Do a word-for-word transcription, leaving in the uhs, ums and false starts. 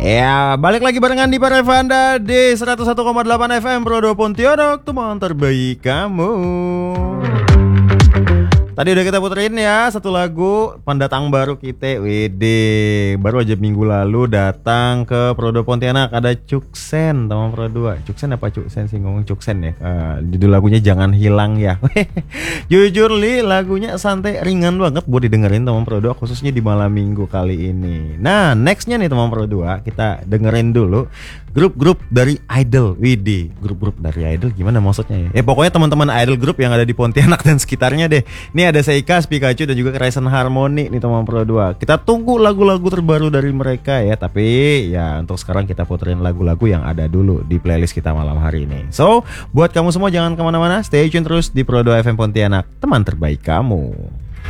Ya, balik lagi barengan di Parevanda di seratus satu koma delapan F M Prodo Pontianak, teman terbaik kamu. Tadi udah kita puterin ya satu lagu pendatang baru kita, Wede. Baru aja minggu lalu datang ke Prodo Pontianak, ada Cuksen teman Pro dua. Cuksen apa Cuksen sih, ngomong Cuksen ya. Uh, judul lagunya Jangan Hilang ya. Jujur li, lagunya santai ringan banget buat didengerin teman Pro dua, khususnya di malam minggu kali ini. Nah, nextnya nih teman Pro dua, kita dengerin dulu grup-grup dari Idol. Widih, grup-grup dari Idol gimana maksudnya ya? Ya pokoknya teman-teman Idol grup yang ada di Pontianak dan sekitarnya deh. Ini ada Seika, Pikachu dan juga Crescent Harmony nih teman Pro dua. Kita tunggu lagu-lagu terbaru dari mereka ya. Tapi ya untuk sekarang kita puterin lagu-lagu yang ada dulu di playlist kita malam hari ini. So, buat kamu semua jangan kemana-mana, stay tune terus di Pro dua F M Pontianak, teman terbaik kamu.